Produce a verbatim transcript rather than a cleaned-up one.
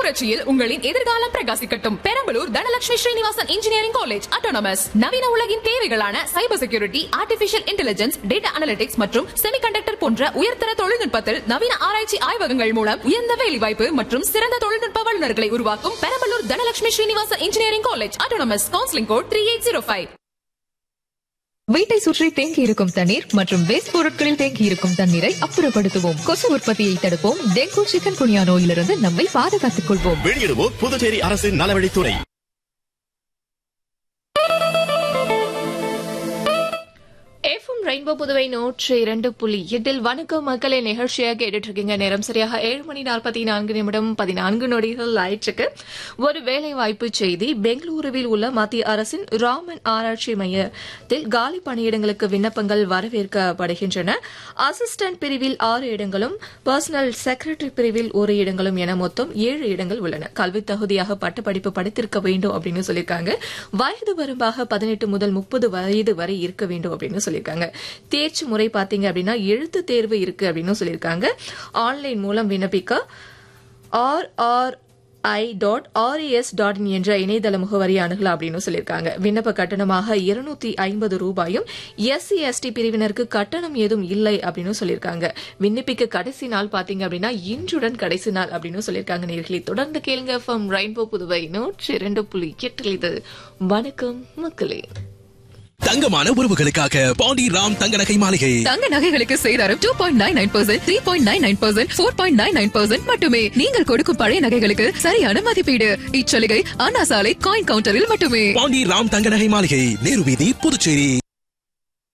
புரட்சியில் உங்களின் எதிர்காலம் பிரகாசிக்கட்டும். Perambalur Dhanalakshmi Srinivasan engineering college autonomous நவீன உலகின் தேவைகளான cyber security, artificial intelligence, data analytics மற்றும் செமிகண்டக்டர் போன்ற உயர்தர தொழில்நுட்பத்தில் நவீன ஆராய்ச்சி ஆய்வகங்கள் மூலம் உயர்ந்த வேலைவாய்ப்பு மற்றும் சிறந்த தொழில்நுட்ப வல்லுநர்களை உருவாக்கும் Perambalur Dhanalakshmi Srinivasan engineering college autonomous. Counselling code three eight zero five. வீட்டை சுற்றி தேங்கி இருக்கும் தண்ணீர் மற்றும் வேஸ்ட் பொருட்களில் தேங்கி இருக்கும் தண்ணீரை அப்புறப்படுத்துவோம். கொசு உற்பத்தியை தடுப்போம். டெங்கு, சிக்கன் குனியா நோயிலிருந்து நம்மை பாதுகாத்துக் கொள்வோம். வெளியிடுவோம் புதுச்சேரி அரசின் நலவழித்துறை. ரெயின்போ புதுவை நூற்றி இரண்டு புள்ளி எட்டில் வணக்கம் மக்களை நிகழ்ச்சியாக கேட்டுட்டு இருக்கீங்க. நேரம் சரியாக ஏழு மணி நாற்பத்தி நான்கு நிமிடம் பதினான்கு நொடிகள் ஆயிற்றுக்கு. ஒரு வேலை வாய்ப்பு செய்தி. பெங்களூருவில் உள்ள மத்திய அரசின் ராமன் ஆராய்ச்சி மையத்தில் காலி பணியிடங்களுக்கு விண்ணப்பங்கள் வரவேற்கப்படுகின்றன. அசிஸ்டன்ட் பிரிவில் ஆறு இடங்களும், பர்சனல் செக்ரட்டரி பிரிவில் ஒரு இடங்களும் என மொத்தம் ஏழு இடங்கள் உள்ளன. கல்வி தகுதியாக பட்டப்படிப்பு படித்திருக்க வேண்டும் அப்படின்னு சொல்லியிருக்காங்க. வயது வரம்பாக பதினெட்டு முதல் முப்பது வயது வரை இருக்க வேண்டும் அப்படின்னு சொல்லியிருக்காங்க. தேர்ச்சி முறை பாத்தீங்க அப்படின்னா எழுத்து தேர்வு இருக்கு அப்படின்னு சொல்லியிருக்காங்க. ஆன்லைன் மூலம் விண்ணப்பிக்க R R I dot R S dot in என்ற இணையதள முகவரி அணுகலாம் அப்படின்னு சொல்லியிருக்காங்க. விண்ணப்ப கட்டணமாக இருநூத்தி ஐம்பது ரூபாயும், எஸ்சி எஸ்டி பிரிவினருக்கு கட்டணம் ஏதும் இல்லை அப்படின்னு சொல்லியிருக்காங்க. விண்ணப்பிக்க கடைசி நாள் பாத்தீங்க அப்படின்னா இன்றுடன் கடைசி நாள் அப்படின்னு சொல்லியிருக்காங்க. நேர்களை தொடர்ந்து கேளுங்க. ஃப்ரம் ரெயின்போ புதுவை நூற்றி இரண்டு புள்ளி எட்டில் இது வணக்கம் மக்களே. தங்கமான உறவுகளுக்காக பாண்டி ராம் தங்க நகை மாளிகை. தங்க நகைகளுக்கு சேதாரம் two point nine nine percent, three point nine nine percent, four point nine nine percent மட்டுமே. நீங்கள் கொடுக்கும் பழைய நகைகளுக்கு சரியான மதிப்பீடு. இச்சலுகை அண்ணா சாலை காயின் கவுண்டரில் மட்டுமே. பாண்டி ராம் தங்க நகை மாளிகை, நேரு வீதி, புதுச்சேரி.